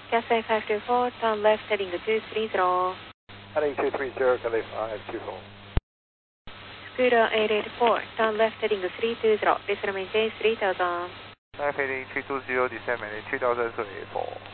Cathay 524, turn left heading 230. Heading 230, Cathay 524. Scooter 884, turn left heading 320, descend maintain 3000. Left heading 320, descend maintain 3000 to 84.